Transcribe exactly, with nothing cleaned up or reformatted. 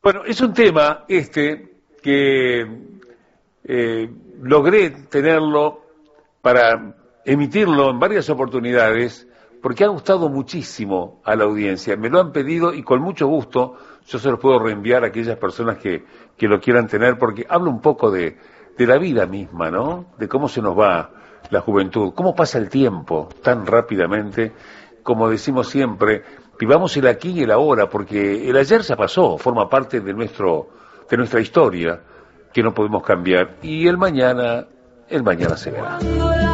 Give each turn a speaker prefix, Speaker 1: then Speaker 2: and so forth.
Speaker 1: Bueno, es un tema este que eh, logré tenerlo para emitirlo en varias oportunidades porque ha gustado muchísimo a la audiencia. Me lo han pedido y con mucho gusto yo se los puedo reenviar a aquellas personas que, que lo quieran tener, porque habla un poco de, de la vida misma, ¿no? De cómo se nos va la juventud, cómo pasa el tiempo tan rápidamente. Como decimos siempre, vivamos el aquí y el ahora, porque el ayer ya pasó, forma parte de nuestro, de nuestra historia, que no podemos cambiar, y el mañana, el mañana se verá.